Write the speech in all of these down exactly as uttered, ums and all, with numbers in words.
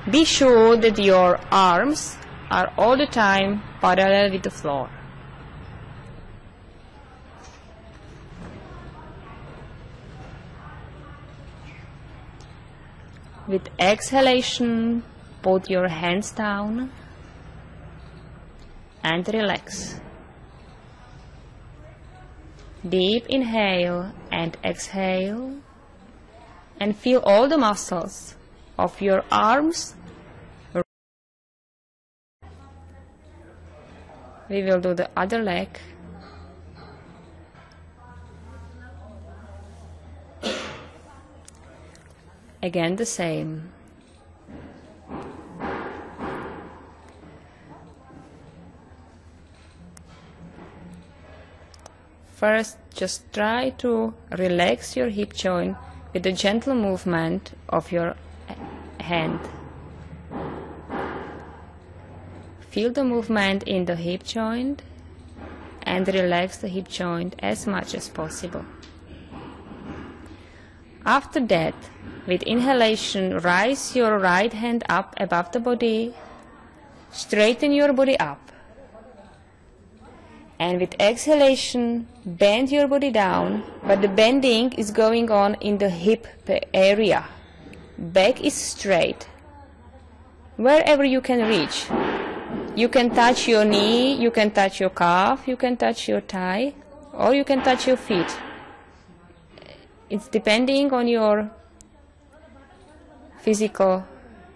Be sure that your arms are all the time parallel with the floor. With exhalation, put your hands down and relax. Deep inhale and exhale, and feel all the muscles of your arms. We will do the other leg. Again the same. First, just try to relax your hip joint with a gentle movement of your hand. Feel the movement in the hip joint and relax the hip joint as much as possible. After that, with inhalation, rise your right hand up above the body, straighten your body up. And with exhalation, bend your body down, but the bending is going on in the hip area. Back is straight. Wherever you can reach. You can touch your knee, you can touch your calf, you can touch your thigh, or you can touch your feet. It's depending on your physical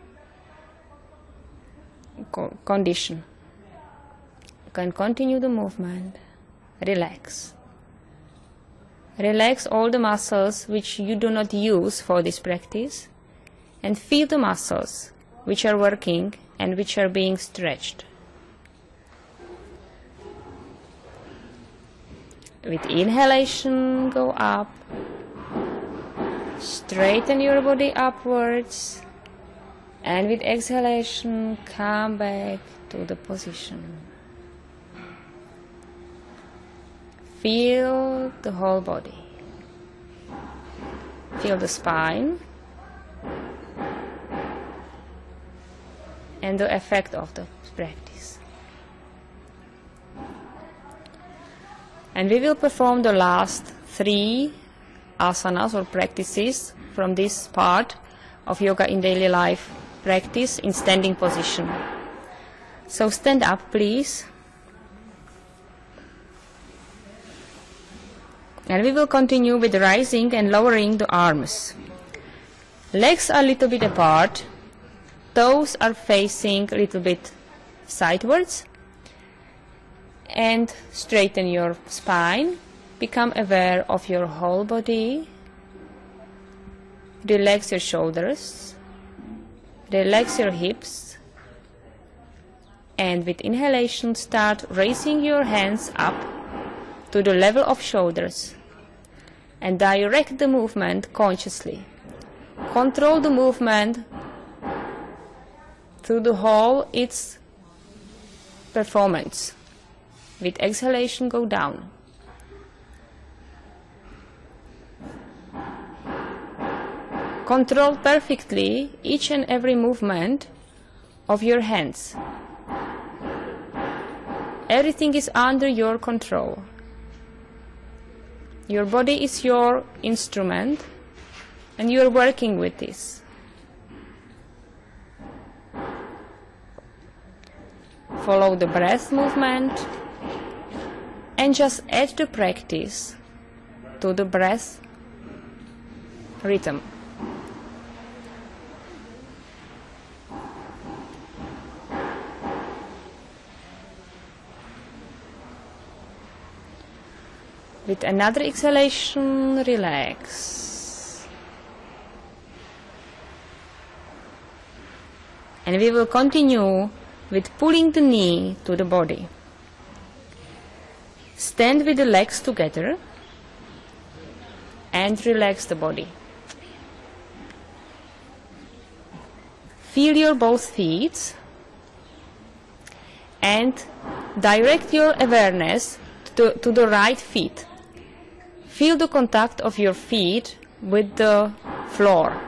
co- condition. You can continue the movement. Relax. Relax all the muscles which you do not use for this practice, and feel the muscles which are working and which are being stretched. With inhalation, go up. Straighten your body upwards. And with exhalation, come back to the position. Feel the whole body. Feel the spine and the effect of the practice. And we will perform the last three asanas or practices from this part of Yoga in Daily Life practice in standing position. So stand up, please. And we will continue with rising and lowering the arms. Legs are a little bit apart. Toes are facing a little bit sidewards. And straighten your spine. Become aware of your whole body. Relax your shoulders. Relax your hips. And with inhalation, start raising your hands up to the level of shoulders. And direct the movement consciously. Control the movement through the whole its performance. With exhalation, go down. Control perfectly each and every movement of your hands. Everything is under your control. Your body is your instrument, and you are working with this. Follow the breath movement, and just add the practice to the breath rhythm. With another exhalation, relax. And we will continue with pulling the knee to the body. Stand with the legs together and relax the body. Feel your both feet and direct your awareness to, to the right feet. Feel the contact of your feet with the floor.